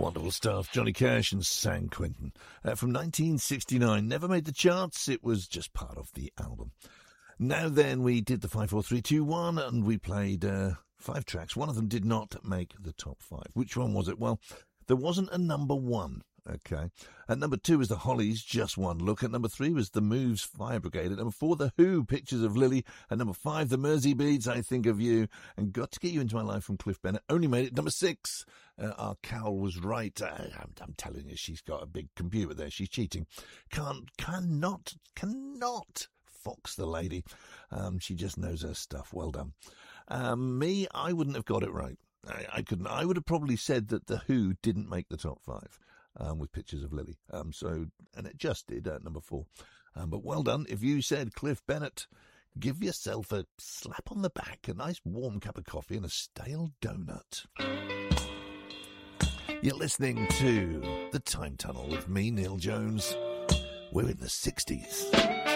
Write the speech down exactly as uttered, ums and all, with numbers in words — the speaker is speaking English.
Wonderful stuff. Johnny Cash and San Quentin. Uh, from nineteen sixty-nine. Never made the charts. It was just part of the album. Now then, we did the five, four, three, two, one, and we played uh, five tracks. One of them did not make the top five. Which one was it? Well, there wasn't a number one. Okay. At number two was the Hollies, Just One Look. At number three was the Moves, Fire Brigade. At number four, the Who, Pictures of Lily. At number five, the Mersey Beats, I Think of You. And Got to Get You Into My Life from Cliff Bennett. Only made it number six. Uh, our Cowl was right. I, I'm, I'm telling you, she's got a big computer there. She's cheating. Can't, cannot, cannot fox the lady. Um, she just knows her stuff. Well done. Um, me, I wouldn't have got it right. I, I couldn't. I would have probably said that the Who didn't make the top five. Um, with Pictures of Lily. Um, so, and it just did at number four. Um, but well done. If you said Cliff Bennett, give yourself a slap on the back, a nice warm cup of coffee and a stale donut. You're listening to The Time Tunnel with me, Neil Jones. We're in the sixties.